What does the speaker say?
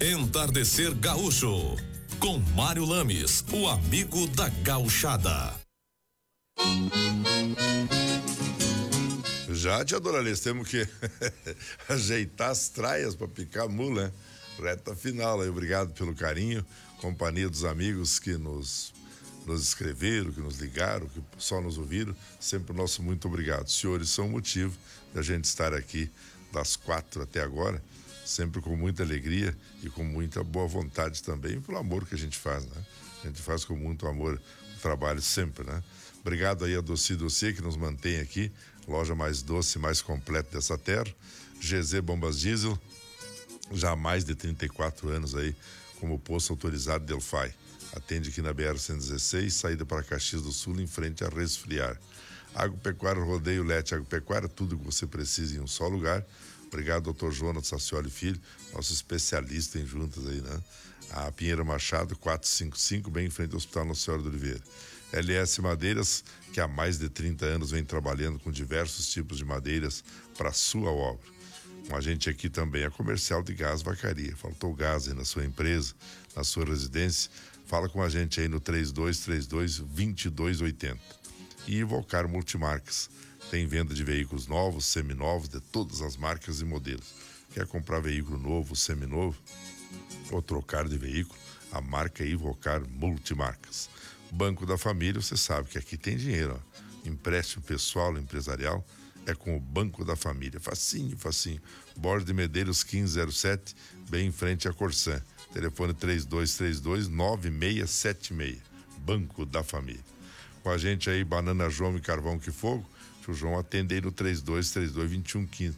Entardecer Gaúcho, com Mário Lames, o amigo da gauchada. Já, tia Doralice, temos que ajeitar as traias para picar a mula, né? Reta final aí, obrigado pelo carinho, companhia dos amigos que nos escreveram, que nos ligaram, que só nos ouviram, sempre o nosso muito obrigado. Os senhores são o motivo da gente estar aqui das 4 até agora, sempre com muita alegria e com muita boa vontade também, pelo amor que a gente faz, né? A gente faz com muito amor o trabalho sempre, né? Obrigado aí a Doce Doce que nos mantém aqui, loja mais doce, mais completa dessa terra. GZ Bombas Diesel, já há mais de 34 anos aí como posto autorizado Delphi. Atende aqui na BR-116, saída para Caxias do Sul, em frente a Resfriar. Agropecuária Rodeio Lete Agropecuária, tudo que você precisa em um só lugar. Obrigado, doutor Jonas Sacioli Filho, nosso especialista em juntas aí, né? A Pinheiro Machado, 455, bem em frente ao Hospital Nossa Senhora do Oliveira. LS Madeiras, que há mais de 30 anos vem trabalhando com diversos tipos de madeiras para sua obra. Com a gente aqui também a Comercial de Gás Vacaria. Faltou gás aí na sua empresa, na sua residência? Fala com a gente aí no 3232-2280. E Volcar Multimarcas. Tem venda de veículos novos, seminovos, de todas as marcas e modelos. Quer comprar veículo novo, seminovo ou trocar de veículo? A marca é Volcar Multimarcas. Banco da Família, você sabe que aqui tem dinheiro, ó. Empréstimo pessoal, empresarial, é com o Banco da Família. Facinho, facinho. Borges de Medeiros 1507, bem em frente à Corsã. Telefone 3232-9676. Banco da Família. Com a gente aí, Banana João e Carvão que Fogo. O João atende aí no 3232-2115.